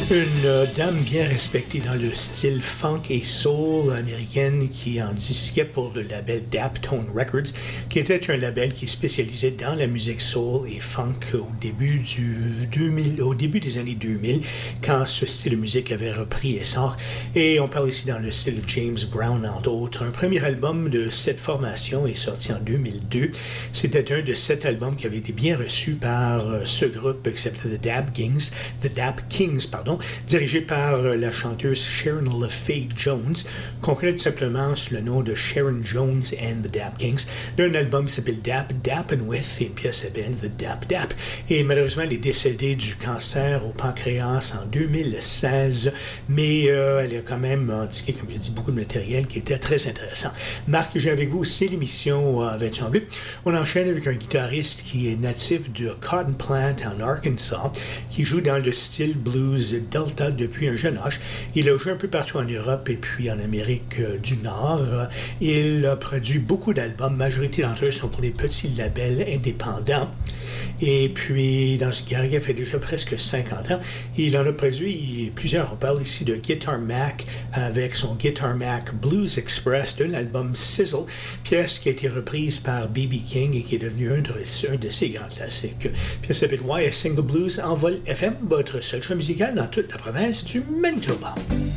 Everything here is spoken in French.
Une dame bien respectée dans le style funk et soul américaine qui en disquait pour le label Daptone Records, qui était un label qui spécialisait dans la musique soul et funk au début des années 2000, quand ce style de musique avait repris essor. Et on parle ici dans le style de James Brown, entre autres. Un premier album de cette formation est sorti en 2002. C'était un de 7 albums qui avait été bien reçu par ce groupe qui s'appelait The Dap Kings, dirigé par la chanteuse Sharon LaFay Jones, qu'on connaît tout simplement sous le nom de Sharon Jones and the Dap Kings. Il y a un album qui s'appelle Dappin' With et une pièce qui s'appelle The Dap Dap. Et malheureusement, elle est décédée du cancer au pancréas en 2016, mais elle a quand même indiqué, comme j'ai dit, beaucoup de matériel qui était très intéressant. Marc, j'ai avec vous, c'est l'émission Vêtements Bleus. On enchaîne avec un guitariste qui est natif de Cotton Plant en Arkansas, qui joue dans le style blues Delta depuis un jeune âge. Il a joué un peu partout en Europe et puis en Amérique du Nord. Il a produit beaucoup d'albums. La majorité d'entre eux sont pour des petits labels indépendants. Et puis, dans ce carrière, il fait déjà presque 50 ans. Il en a produit plusieurs. On parle ici de Guitar Mac avec son Guitar Mac Blues Express de l'album Sizzle, pièce qui a été reprise par B.B. King et qui est devenue un de ses grands classiques. Pièce s'appelle Why a Single Blues en vol FM, votre seul show musical dans toute la province du Manitoba.